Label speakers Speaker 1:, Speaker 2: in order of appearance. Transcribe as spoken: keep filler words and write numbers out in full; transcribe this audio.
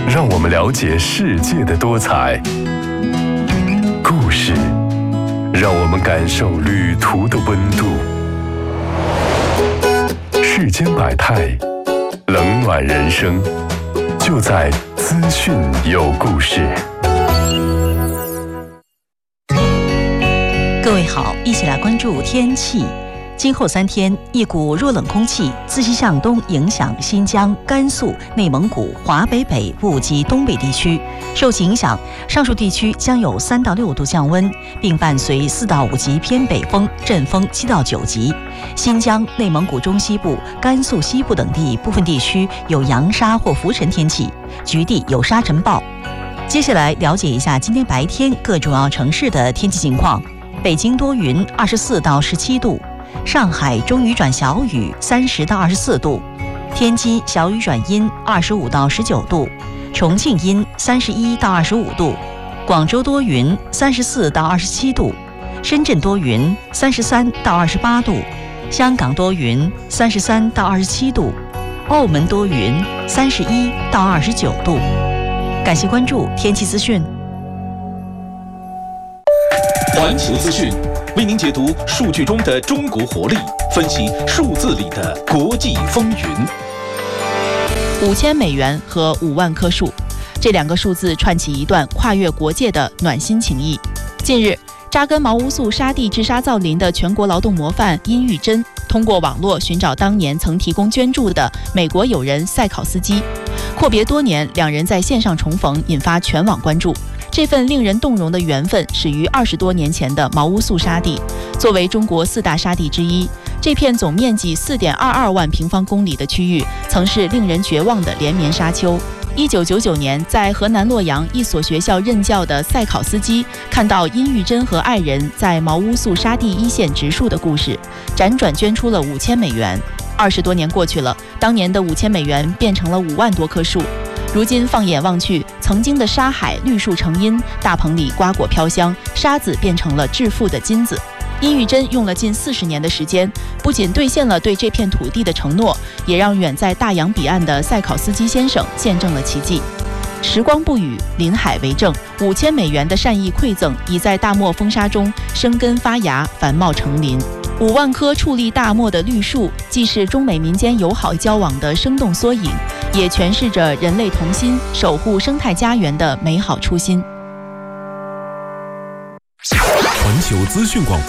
Speaker 1: 让我们了解世界的多彩；故事让我们感受旅途的温度。世间百态，冷暖人生，就在资讯有故事。
Speaker 2: 各位好，一起来关注天气。今后三天，一股弱冷空气自西向东影响新疆、甘肃、内蒙古、华北北部及东北地区。受其影响，上述地区将有三到六度降温，并伴随四到五级偏北风，阵风七到九级。新疆、内蒙古中西部、甘肃西部等地部分地区有扬沙或浮尘天气，局地有沙尘暴。接下来了解一下今天白天各主要城市的天气情况。北京多云，二十四到十七度。上海中雨转小雨，三十到二十四度；天津小雨转阴，二十五到十九度；重庆阴，三十一到二十五度；广州多云，三十四到二十七度；深圳多云，三十三到二十八度；香港多云，三十三到二十七度；澳门多云，三十一到二十九度。感谢关注天气资讯。
Speaker 3: 环球资讯为您解读数据中的中国活力，分析数字里的国际风云。
Speaker 4: 五千美元和五万棵树，这两个数字串起一段跨越国界的暖心情谊。近日，扎根毛乌素沙地治沙造林的全国劳动模范殷玉珍，通过网络寻找当年曾提供捐助的美国友人塞考斯基。阔别多年，两人在线上重逢，引发全网关注。这份令人动容的缘分始于二十多年前的毛乌素沙地。作为中国四大沙地之一，这片总面积四点二二万平方公里的区域，曾是令人绝望的连绵沙丘。一九九九年，在河南洛阳一所学校任教的塞考斯基，看到殷玉珍和爱人在毛乌素沙地一线植树的故事，辗转捐出了五千美元。二十多年过去了，当年的五千美元变成了五万多棵树。如今放眼望去，曾经的沙海绿树成荫，大棚里瓜果飘香，沙子变成了致富的金子。殷玉珍用了近四十年的时间，不仅兑现了对这片土地的承诺，也让远在大洋彼岸的塞考斯基先生见证了奇迹。时光不语，林海为证，五千美元的善意馈赠已在大漠风沙中生根发芽，繁茂成林。五万棵矗立大漠的绿树，既是中美民间友好交往的生动缩影，也诠释着人类同心守护生态家园的美好初心。
Speaker 5: 环球资讯广播